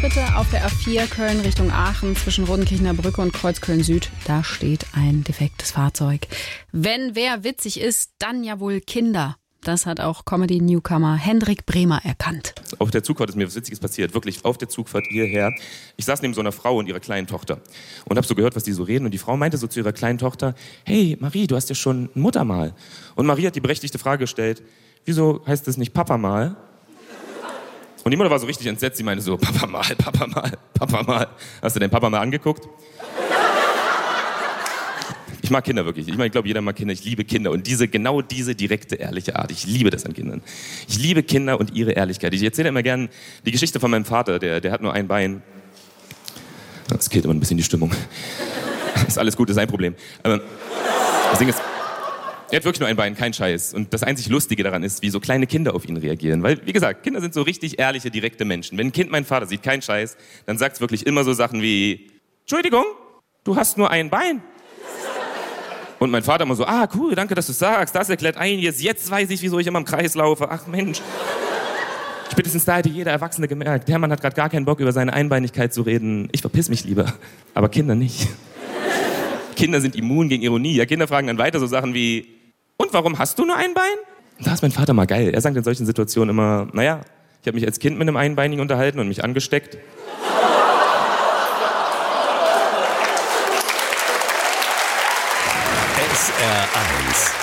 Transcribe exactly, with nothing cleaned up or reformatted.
bitte auf der A vier Köln Richtung Aachen zwischen Rodenkirchener Brücke und Kreuz Köln Süd. Da steht ein defektes Fahrzeug. Wenn wer witzig ist, dann ja wohl Kinder. Das hat auch Comedy-Newcomer Hendrik Bremer erkannt. Auf der Zugfahrt ist mir was Witziges passiert. Wirklich, auf der Zugfahrt hierher. Ich saß neben so einer Frau und ihrer kleinen Tochter und habe so gehört, was die so reden. Und die Frau meinte so zu ihrer kleinen Tochter, hey Marie, du hast ja schon ein Muttermal. Und Marie hat die berechtigte Frage gestellt, wieso heißt das nicht Papa mal? Und die Mutter war so richtig entsetzt. Sie meinte so, Papa mal, Papa mal, Papa mal. Hast du den Papa mal angeguckt? Ich mag Kinder wirklich. Ich meine, ich glaube, jeder mag Kinder. Ich liebe Kinder. Und diese, genau diese direkte, ehrliche Art. Ich liebe das an Kindern. Ich liebe Kinder und ihre Ehrlichkeit. Ich erzähle immer gern die Geschichte von meinem Vater. Der, der hat nur ein Bein. Das killt immer ein bisschen die Stimmung. Ist alles gut, ist ein Problem. Aber das Ding ist, er hat wirklich nur ein Bein, kein Scheiß. Und das einzig Lustige daran ist, wie so kleine Kinder auf ihn reagieren. Weil, wie gesagt, Kinder sind so richtig ehrliche, direkte Menschen. Wenn ein Kind meinen Vater sieht, kein Scheiß, dann sagt es wirklich immer so Sachen wie, Entschuldigung, du hast nur ein Bein. Und mein Vater immer so, ah, cool, danke, dass du sagst. Das erklärt einiges. Jetzt weiß ich, wieso ich immer im Kreis laufe. Ach Mensch. Spätestens da hätte jeder Erwachsene gemerkt, der Mann hat gerade gar keinen Bock, über seine Einbeinigkeit zu reden. Ich verpiss mich lieber. Aber Kinder nicht. Kinder sind immun gegen Ironie. Ja, Kinder fragen dann weiter so Sachen wie, und warum hast du nur ein Bein? Da ist mein Vater mal geil. Er sagt in solchen Situationen immer, naja, ich habe mich als Kind mit einem Einbeinigen unterhalten und mich angesteckt. S R eins